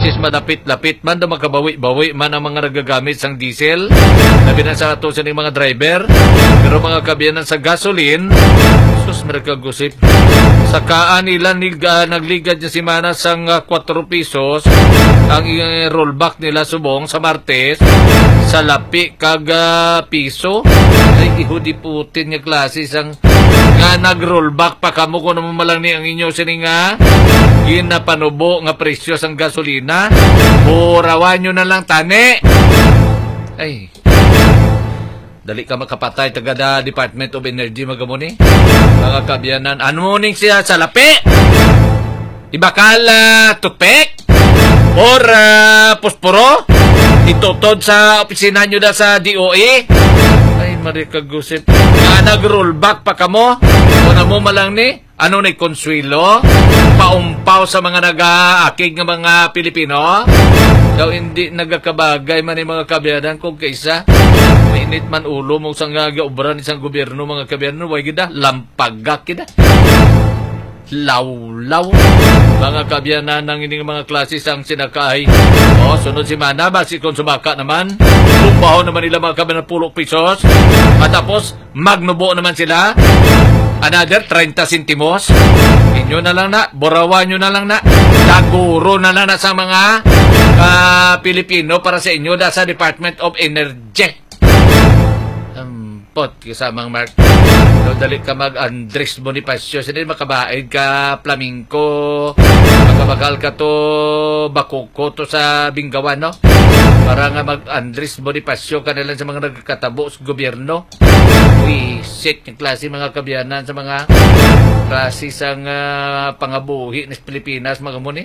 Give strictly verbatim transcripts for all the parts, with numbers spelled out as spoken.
is madapit-lapit man na makabawi-bawi man ang mga nagagamit sang diesel. Labi na sa ato sa mga driver. Pero mga kabiyanan sa gasoline, sus, merkagusip. Sakaan nila niga, nagligad niya si Mana sang uh, four pesos ang uh, rollback nila subong sa Martes sa lapi kaga piso. Ay, ihudi putin nga klase sang nga nag-rollback pa kamo kung naman malang ni ang inyo sini nga ginapanubo nga presyo sang gasolina. Burawan nyo na lang tani. Ay, dali ka makapatay taga da Department of Energy magamuni. Mga kabyanan, ano mo ning siya sa lapi? Ibakal uh, tupek? Or uh, posporo? Itutod sa opisina nyo da sa D O E? Ay, marikagusip. Nga nag-rollback pa kamo? Una mo malang ni? Ano ni Consuelo? Paumpaw sa mga nag-aakig ng mga Pilipino? Daw hindi nagakabagay man yung mga kabyanan kung kaisa. Mainit man ulo mo sa nga gaubran isang gobyerno mga kabyanan. Huwag kita, lampagak kita. Law-law. Mga kabyanan ng ining mga klase sang sinakay. O, sunod si Mana, basi kung sumaka naman. Lumbaho naman nila mga kabyanan pulok pisos. At tapos, magnubo naman sila. Another thirty centimos. Inyo na lang na, borawan nyo na lang na. Taguro na lang na sa mga uh, Pilipino para sa inyo da sa Department of Energy. Pot kasamang Mark. So, dali ka mag-Andres Bonifacio. Sino makabaid ka Flamingo. Magkabagal ka to Bakuko to sa Bingawan, no? Para nga mag-Andres Bonifacio ka nalang sa mga nagkatabo sa gobyerno. Wisit yung klase mga kabyanan sa mga klase sang uh, pangabuhi ng Pilipinas mga muni.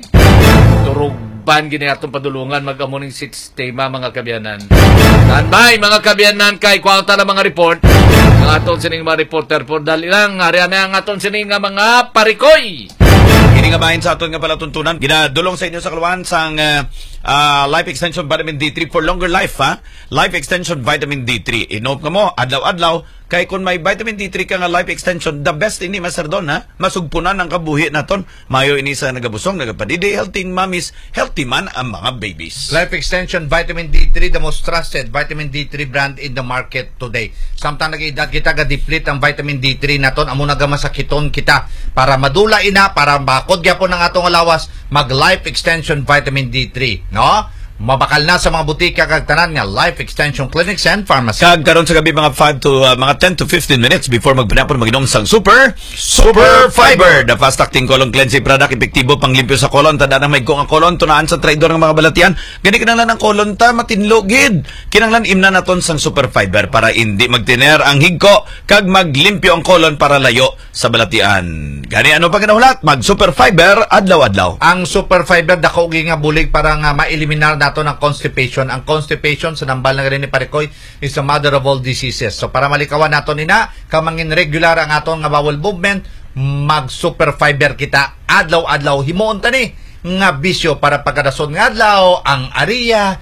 Turugban ginatong padulungan mag-amuning sistema mga kabyanan. Tanbay mga kabyanan kay kwalta na mga report. Ang aton sining mga reporter po dali lang ariya na ang aton sining mga parikoy. Kini nga bahin sa aton nga palatuntunan ginadulong sa inyo sa kaluan sang uh, uh, Life Extension Vitamin D three for longer life ha. Life Extension Vitamin D three. Inom ka mo adlaw-adlaw kay kung may vitamin D three ka nga life extension, the best ini Master Don ha. Masugpunan ang kabuhi naton. Mayo ini sa nagabusong, nagapadidi, healthy mommies, healthy man ang mga babies. Life Extension Vitamin D three, the most trusted vitamin D three brand in the market today. Samtang nag-edad kita ga-deplete ang vitamin D three naton, amo nagamasakiton kita para madula ina, para bakod gyapon ang atong alawas, mag Life Extension Vitamin D three, no? Mabakal na sa mga butika kag tanan nga Life Extension Clinics and Pharmacy. Kag karon sa gabi mga five to uh, mga ten to fifteen minutes before magbanapon maginom sang Super Super Fiber, the fast acting colon cleansing product, epektibo panglimpyo sa colon. Tanda na may ang colon tunaan sa traidor ng mga balatian. Gani kinahanglan ang colon ta matinlo gid. Kinahanglan imna naton sang Super Fiber para hindi magtiner ang higko kag maglimpyo ang colon para layo sa balatian. Gani ano pa kinahanglan? Mag Super Fiber adlaw-adlaw. Ang Super Fiber dako gi nga bulig para nga ma-eliminar nato ng constipation. Ang constipation sa nambal na rin ni Parikoy is the mother of all diseases. So para malikawan nato nina, kamangin regular ang aton nga bowel movement, mag Super Fiber kita adlaw-adlaw. Himuon tani nga bisyo para pagkadason nga adlaw ang ariya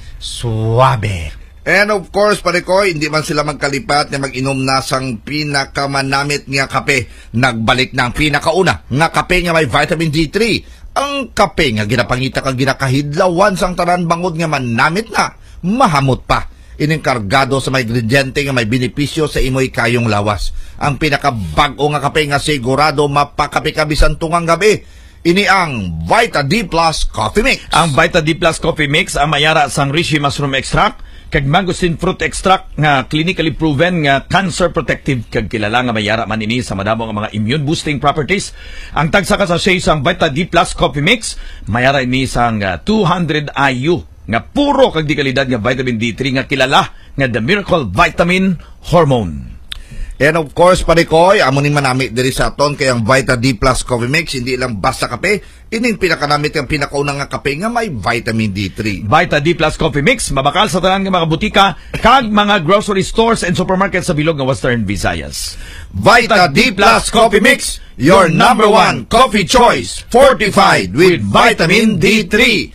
suabe. And of course, Parikoy, hindi man sila magkalipat na mag-inom na sang pinakamanamit nga kape. Nagbalik na ang pinakauna nga kape nga may vitamin D three. Ang kape nga ginapangita kang ginakahidlawan sang tanan bangod nga manamit na, mahamot pa. Ining kargado sa may ingrediente nga may benepisyo sa imoy kayong lawas. Ang pinakabag-o nga kape nga sigurado mapakapi-kabisan tungang gabi. Ini ang Vita D Plus Coffee Mix. Ang Vita D Plus Coffee Mix ang mayara sang reishi mushroom extract kag mangosteen fruit extract nga clinically proven nga cancer protective kag kilala nga mayara man ini sa madamo nga mga immune boosting properties. Ang tagsa ka sa sang Vita D Plus Coffee Mix mayara ini sang uh, two hundred I U nga puro kag di kalidad nga vitamin D three nga kilala nga the miracle vitamin hormone. And of course, Parikoy, amo ning manamit diri sa aton kay ang Vita D Plus Coffee Mix hindi lang basta kape, ining pinakanamit ang pinakaunang nga kape nga may vitamin D three. Vita D Plus Coffee Mix mabakal sa tanan nga mga butika kag mga grocery stores and supermarkets sa bilog nga Western Visayas. Vita D Plus Coffee Mix, your number one coffee choice, fortified with vitamin D three.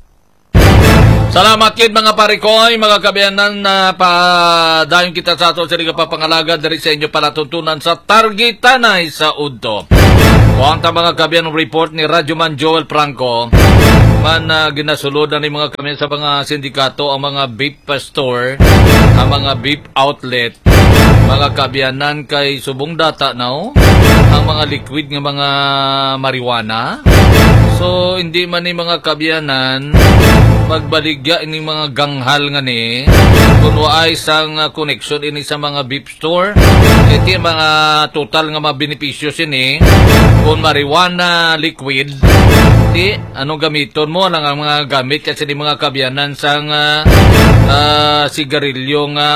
Salamat kid mga parikoy, mga kabiyanan na padayon kita sa ato sa liga papangalaga dari sa inyo palatuntunan sa targetanay sa udto. Kuwanta mga kabiyan report ni Radyoman Joel Franco, man na ginasuludan ni mga kami sa mga sindikato ang mga vape store, ang mga vape outlet, mga kabiyanan kay subong data now, ang mga liquid nga mga marijuana. So hindi man ni mga kabiyanan magbaligya ini mga ganghal nga ni kung waay sang uh, connection ini sa mga vape store. Iti mga total nga mga benepisyo sini kung marijuana liquid di anong gamiton mo lang ang mga gamit kasi di mga kabiyanan sang uh, uh, sigarilyo nga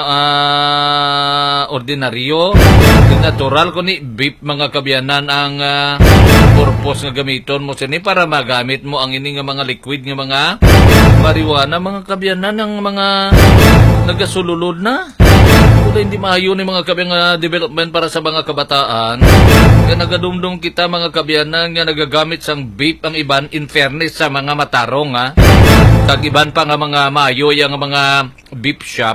uh, ordinaryo natural kuni vape mga kabiyanan ang uh, purpose nga gamiton mo sini para magamit mo ang ini nga mga liquid nga mga marijuana mga kabiyanan ng mga nagasululod na. Kung hindi maayo ni mga kabiyang uh, development para sa mga kabataan, kaya nagadumdum kita mga kabiyanan nga nagagamit sang vape ang iban in fairness sa mga matarong ha. Kag iban pa nga mga maayo yung mga vape shop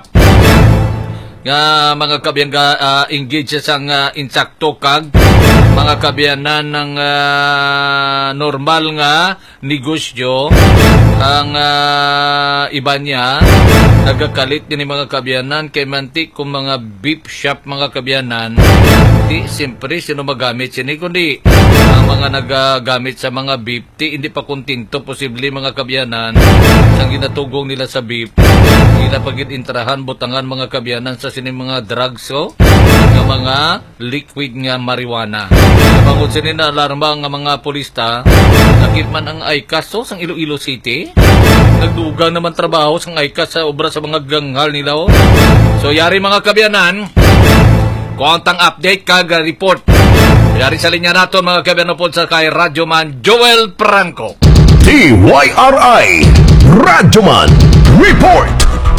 nga mga kabiyang uh, engage sa uh, insakto kag mga kabiyanan ng uh, normal nga negosyo ang uh, iba niya nagakalit din mga kabiyanan kay mantik kung mga vape shop mga kabiyanan di siyempre sino magamit sini kundi ang mga nagagamit sa mga vape di hindi pa kontinto posible mga kabiyanan ang ginatugong nila sa vape nila pagid intrahan butangan mga kabiyanan sa sini mga drugs so nga mga liquid nga marijuana. Bangod sini na alarma nga mga polista nakit man ang I C A S so sang Iloilo City nagdugang naman trabaho sang I C A S sa obra sa mga ganghal nila oh. So yari mga kabiyanan kontang update kag report yari sa linya nato mga kabiyanan po sa kay Radyoman Joel Franco D Y R I Radyoman Report.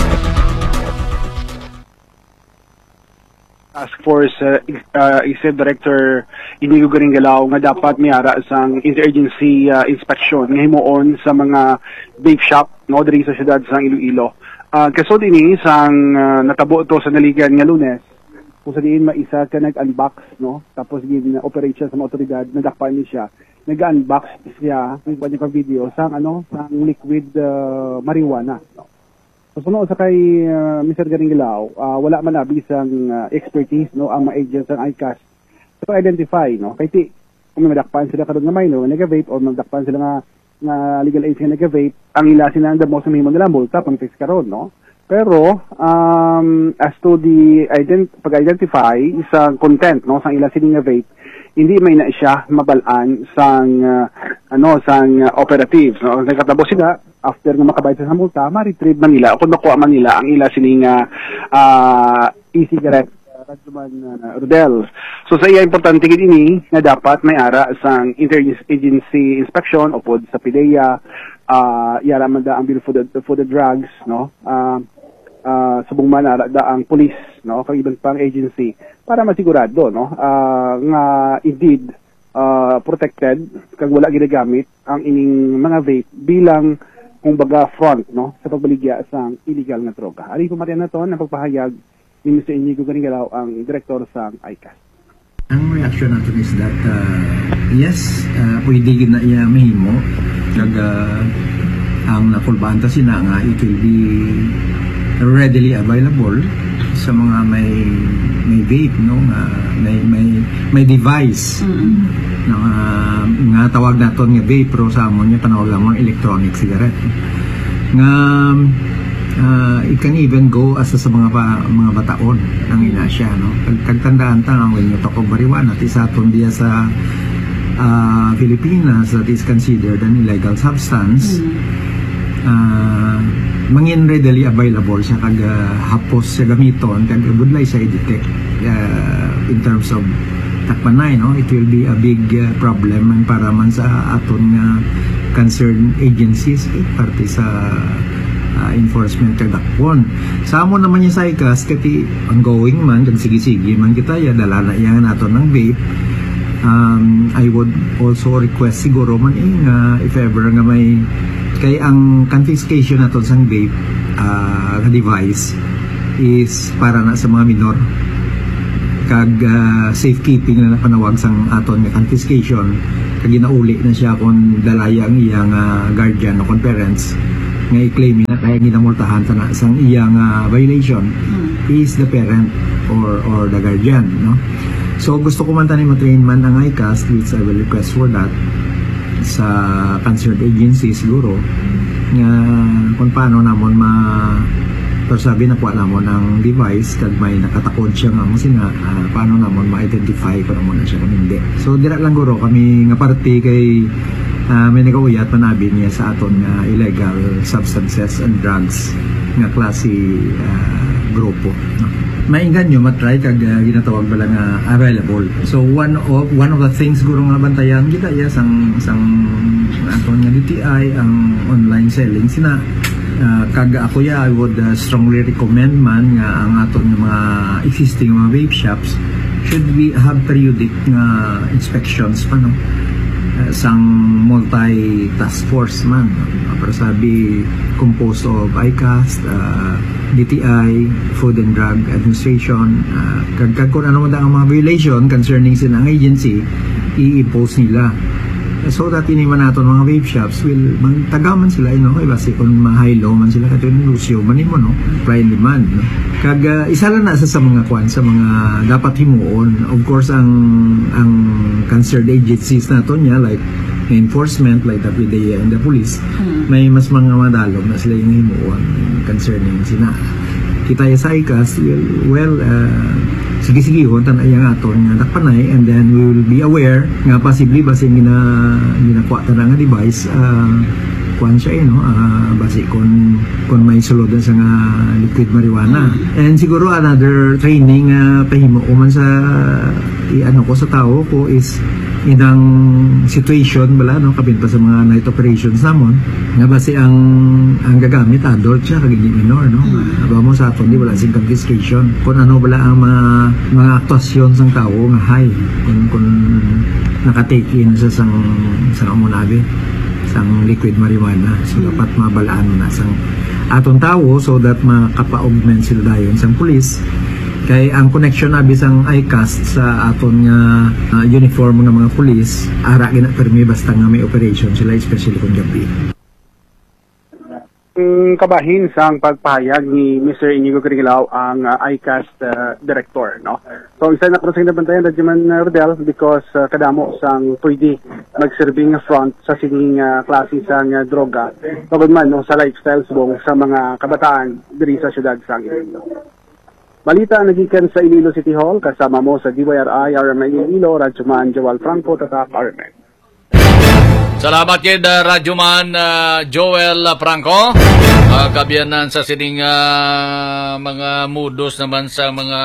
Task Force uh, uh, I C E D Director Inigo Garinggalaw nga dapat miara sang interagency uh, inspection nga himuon sa mga vape shop no diri sa syudad sang Iloilo. Uh, kaso dinhi sang uh, natabo to sa naligan nga Lunes kung sa diin maisa ka nag-unbox no tapos gin operate siya sa mga otoridad nadakpan ni siya nag-unbox siya ng kanyang video sang ano sang liquid uh, marijuana no. So, puno sa kay uh, Mister Garinggalaw, uh, wala man abi sang uh, expertise no ang mga agents ng I C A S to identify no kay ti kung may madakpan sila karon nga minor nga nega-vape o madakpan sila nga nga legal age nga nega-vape ang ila sila ang damo sa mahimong nila multa pang fix karon no pero um, as to the ident pag-identify isang content no sang ila sila nga vape hindi may na siya mabalaan sang uh, ano sang uh, operatives no nagkatabo sila after nga makabayad sa multa ma-retrieve man nila o kung nakuha man nila ang ila sining uh, uh, e-cigarette uh, Radyoman uh, Rodel. So sa iya importante gid ini nga dapat may ara sang interagency inspection o pod sa P D E A uh, yara man da ang Bureau for the, for the Drugs no uh, uh, subong man ara da ang police no kag ibang pang agency para masigurado no uh, nga indeed uh, protected kag wala ginagamit ang ining mga vape bilang kung baga front no sa pagbaligya sa illegal na droga. Ari po Marian na to na pagpahayag ni Mister Inigo Garinggalaw ang direktor sa I C A S. Ang reaction natin is that uh, yes, uh, pwede na iya mahimo kag uh, ang nakulbanta sina nga it will be readily available sa mga may may vape no nga may may may device mm-hmm. na uh, nga tawag naton nga vape pero sa amon nya panawag lamang electronic cigarette nga uh, it can even go as sa mga pa, mga bataon ang ina siya no kagtandaan ta ang when you talk of marijuana ti sa aton diya sa uh, Pilipinas that is considered an illegal substance mm-hmm. uh, mangin readily available siya kag uh, hapos siya gamiton kag budlay siya i-detect uh, in terms of takpanay no it will be a big uh, problem man para man sa aton nga uh, concerned agencies eh, parte sa uh, enforcement kag dakpon sa amon naman yung sa I C A S kati ongoing man kag sige-sige man kita ya dala na iya naton ng vape. um, I would also request siguro man eh, nga if ever nga may kay ang confiscation naton sang vape uh, device is para na sa mga minor kag uh, safekeeping na napanawag sang aton nga confiscation kag ginauli na siya kung dalaya ang iyang uh, guardian o kon parents nga i-claim na kaya ginamultahan ta na sang iyang uh, violation is the parent or or the guardian, no? So gusto ko man tani matrain man ang I C A S, which I will request for that sa concerned agency siguro nga kung paano namon ma pero sabi na po namon ang device kag may nakatakod siya nga mo sina uh, paano namon ma-identify kung namon na siya kung hindi. So dira lang guro kami nga parte kay uh, may nagauyat manabi niya sa aton nga illegal substances and drugs nga klase uh, grupo, no? Mainggan nyo matry kag uh, ginatawag bala nga available. So one of one of the things guro nga bantayan kita iya sang sang aton nga D T I ang online selling sina. Uh, kaga ako ya, I would uh, strongly recommend man nga ang aton nga mga existing mga vape shops should we have periodic nga inspections pa, no? Uh, sang multi-task force man, no? Pero sabi composed of I C A S, uh, D T I, Food and Drug Administration, uh, kag kag kung ano man ang mga violation concerning silang agency i-impose nila. So that ini man naton mga vape shops will magtagaman sila, you know, kay basi kung ma-high-low man sila kato ni Lucio man mo, no? Supply and demand, no? Kag uh, isa lang na sa, sa mga kwan sa mga dapat himuon, of course ang ang concerned agencies naton niya like enforcement like the P D A and the police, hmm. may mas mga madalog na sila yung himuon concerning sina kita sa I C A S will well uh, sige-sige hon tan ayang aton nga nakpanay, and then we will be aware nga possibly basi gina ginakuha ta nga device uh, kuan siya, no? Uh, basi kon kon may sulod sa nga liquid marijuana. And siguro another training uh, pahimo ko man sa i-ano ko sa tao ko is inang situation bala, no, kabin pa sa mga night operations namon nga basi ang ang gagamit adult siya kag hindi minor, no? Aba mo sa aton di wala sing confiscation kung ano bala ang mga mga aktwasyon sang tao nga high kung kung naka-take in sa sang sang amunabi sang liquid marijuana. So dapat mabalaan mo na sang aton tao so that makapa-augment sila dayon sang police. Kay ang connection na bisang I C A S sa aton nga uh, uniform ng mga pulis ara gina permi basta nga may operation sila, especially kung gabi. Mm, kabahin sang pagpahayag ni Mister Inigo Gringilaw ang uh, I C A S uh, director, no? So isa na krusing na bantayan Radyo Man uh, Rodel because uh, kadamo sang pwede magserving front sa sining uh, klase sang uh, droga tugod man, no, sa lifestyle subong sa mga kabataan diri sa syudad sang Iloilo. Balita nagikan sa Iloilo City Hall, kasama mo sa D Y R I, R M N Iloilo, Radyo Man Joel Franco, tatak R M N. Salamat kid uh, Radyo Man uh, Joel Franco. Uh, kabiyanan sa sining uh, mga modus naman sa mga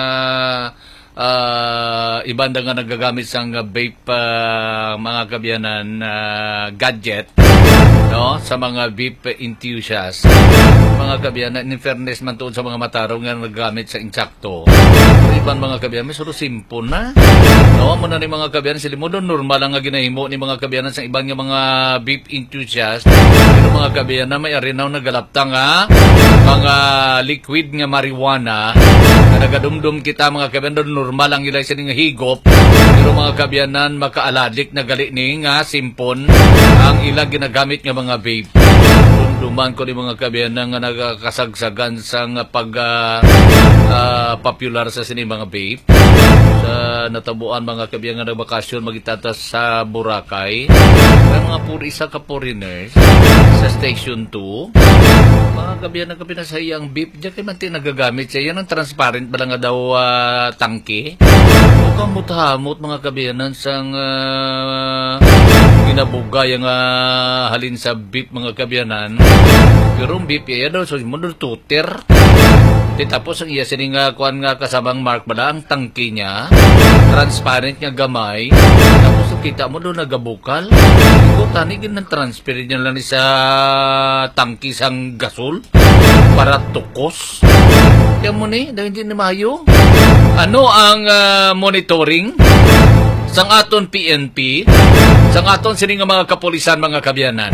uh, ibanda nga nagagamit sang vape uh, mga kabiyanan uh, gadget, no, sa mga vape enthusiasts. Mga kabiyanan, in fairness man tuod sa mga matarong nga nagagamit sa insakto. Iban mga kabiyanan, may suro simple na. No, muna ni mga kabiyanan, sila mo doon normal lang nga ginahimo ni mga kabiyanan sa ibang nga mga vape enthusiasts. Pero mga kabiyanan, may arinaw na galapta nga mga liquid nga marijuana na nagadumdum kita mga kabiyanan, doon normal lang ilay sa nga higop. Pero mga kabiyanan, makaaladik na gali ni nga simpon ang ilang ginagamit nga mga vape. Dumduman ko ni mga kabiyanan nga nagkasagsagan sa pag uh, uh, popular sa sini mga vape. Sa natabuan mga kabiyanan nga nagbakasyon magitatas sa Boracay. May mga puri isa ka foreigners sa Station two. Mga kabiyanan ka pinasayang vape diyan kay manti nagagamit siya. Yan ang transparent ba nga daw uh, tangke. Huwag kang mutahamot mga kabiyanan sang uh, ginabugay ang uh, halin sa vape mga kabiyanan. Pero ang vape yan daw so mundur tuter. Di tapos ang iya sining uh, kuan nga kasabang mark bala ang tangke niya transparent nga gamay, tapos kita mo doon nagabukal ito tanigin ng transparent niya lang sa tangke sang gasol para tukos kaya mo ni dahil hindi ni mayo ano ang uh, monitoring sang aton P N P sang aton sining mga kapulisan mga kabiyanan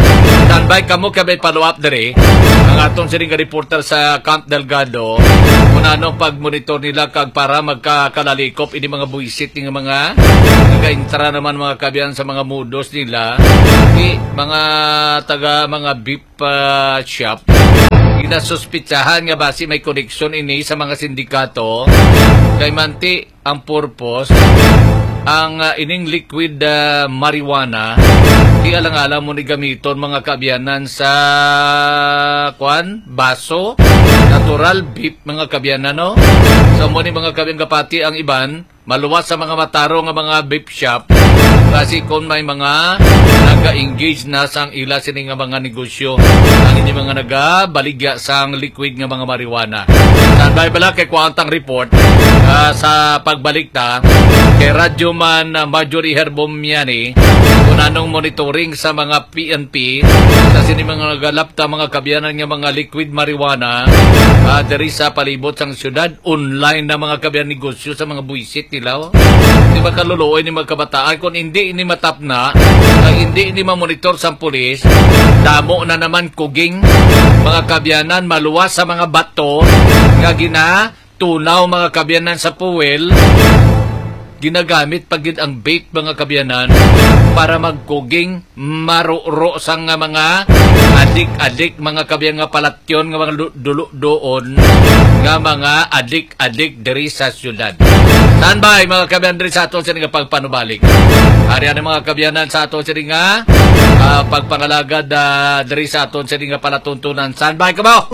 Standby kamo kay follow up dere. Ang atong sining reporter sa Camp Delgado kung anong pagmonitor nila kag para magkakalalikop ini mga buisit ng mga nagaintra naman mga kabiyan sa mga mudos nila. Di mga taga mga beef uh, shop ginasuspitsahan nga basi may koneksyon ini sa mga sindikato kay manti ang purpose ang uh, ining liquid uh, marijuana di alang-alang mo ni gamiton mga kabiyanan sa kwan baso natural beef mga kabiyanan no so mo ni mga kabiyan kapati ang iban maluwas sa mga mataro nga mga beef shop kasi kung may mga naga-engage na sang ila sining nga mga negosyo ang hindi mga nagabaligya sang liquid nga mga marijuana. Standby pala kay kwantang report uh, sa pagbalik ta kay Radyoman uh, Marjorie Herbomiani kung anong monitoring sa mga P N P sa sining mga nagalapta mga kabiyanan nga mga liquid marijuana uh, diri sa palibot sang syudad online na mga kabiyan negosyo sa mga buisit nila. Oh. Di ba kaluluoy ni mga kabataan kung hindi ini matap na uh, hindi ini mamonitor sa pulis damo na naman kuging mga kabyanan maluwas sa mga bato nga gina tunaw mga kabyanan sa puwel ginagamit pagid ang bait mga kabyanan para magkuging maruro sa nga mga adik-adik mga kabyan nga palatyon nga mga dulo doon nga mga adik-adik diri sa syudad. Standby mga kabyan diri sa aton sini nga pagpanubalik. Ari ani mga kabyanan sa aton sini nga uh, pagpangalagad uh, diri sa aton sini nga palatuntunan. Standby ka ba?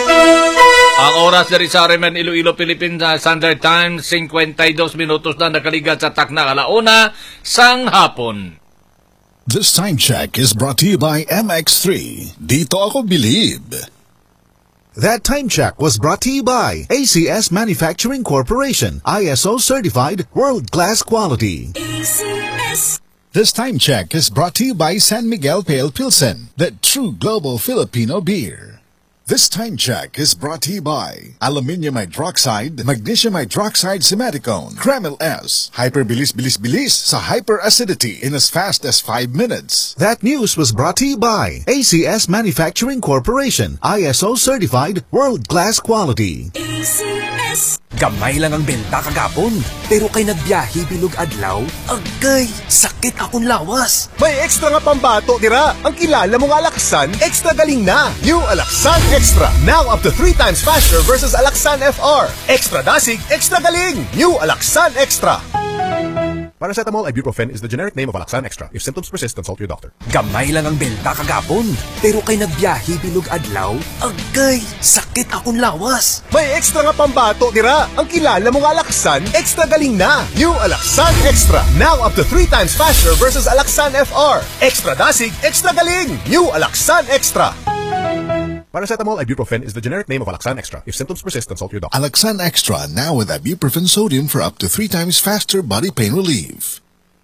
Ang oras dari sa Remen Iloilo, Philippines, Standard Time, fifty-two minutos na nakaligat sa takna alauna sang hapon. This time check is brought to you by M X three. Dito ako believe. That time check was brought to you by A C S Manufacturing Corporation, I S O certified, world-class quality. A C S. This time check is brought to you by San Miguel Pale Pilsen, the true global Filipino beer. This time check is brought to you by Aluminium Hydroxide, Magnesium Hydroxide Simaticone, Kreml S, Hyperbilis Bilis Bilis sa hyperacidity in as fast as five minutes. That news was brought to you by A C S Manufacturing Corporation, I S O certified, world-class quality. A C S. Gamay lang ang benta kagapon, pero kay nagbiyahe bilog adlaw, agay, sakit akong lawas. May extra nga pambato tira. Ang kilala mong Alaksan, extra galing na. New Alaksan Extra. Now up to three times faster versus Alaksan F R. Extra dasig, extra galing. New Alaksan Extra. Paracetamol ibuprofen is the generic name of Alaksan Extra. If symptoms persist, consult your doctor. Gamay lang ang benta kagapon, pero kay nagbiyahe bilog adlaw, agay, sakit akong lawas. May extra nga pambato tira. Ang kilala mong Alaksan, extra galing na. New Alaksan Extra. Now up to three times faster versus Alaksan F R. Extra dasig, extra galing. New Alaksan Extra. Paracetamol ibuprofen is the generic name of Alaksan Extra. If symptoms persist, consult your doctor. Alaksan Extra, now with ibuprofen sodium for up to three times faster body pain relief.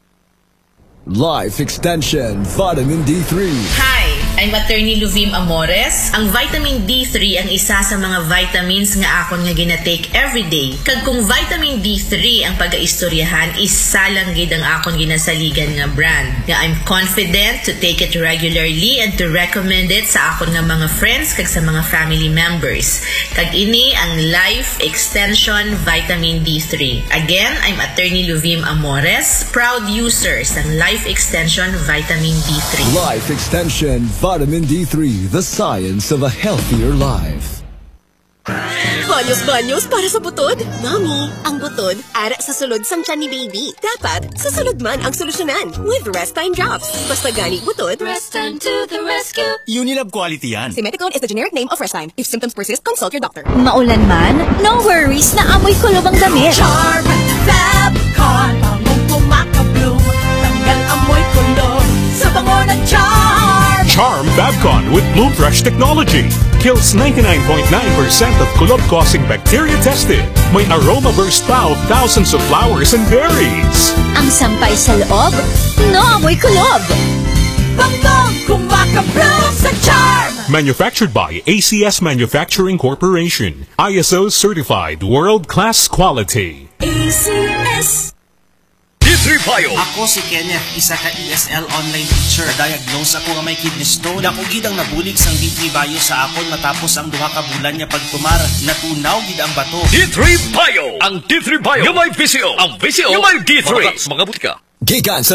Life Extension Vitamin D three. Hi, I'm Attorney Luvim Amores. Ang vitamin D three ang isa sa mga vitamins nga akon nga ginatake everyday. Kag kung vitamin D three ang pagaistoryahan, isa lang gid ang akon ginasaligan nga brand. Nga I'm confident to take it regularly and to recommend it sa akon nga mga friends kag sa mga family members. Kag ini ang Life Extension Vitamin D three. Again, I'm Attorney Luvim Amores, proud user sa Life Extension Vitamin D three. Life Extension Vitamin D three, the science of a healthier life. Banyos-banyos para sa butod? Mami, ang butod, ara sa sulod sang tiyan ni baby. Dapat, sa sulod man ang solusyonan with Rest Time Drops. Basta gani butod, Rest Time to the rescue. Unilab quality yan. Simeticone is the generic name of Rest Time. If symptoms persist, consult your doctor. Maulan man, no worries na amoy kulob ang damit. Charm Fabcon, pangong pumakabloom. Tanggal amoy kulob sa bango ng Charm. Charm Fabcon with Bloom Fresh technology kills ninety-nine point nine percent of kulob-causing bacteria tested. May aroma burst pa of thousands of flowers and berries. Ang sampay sa loob, no amoy kulob. Bangong kumakabloom sa Charm. Manufactured by A C S Manufacturing Corporation. I S O certified world-class quality. A C S. D three Bio. Ako si Kenneth, isa ka E S L online teacher. Diagnose ako nga may kidney stone. Dako gid ang nabulig sang D three Bio sa akon matapos ang duha ka bulan niya pagtumar. Natunaw gid ang bato. D three Bio. Ang D three Bio. Yung may P C O. Ang P C O. Yung may D three. Mga butika. Gikan sa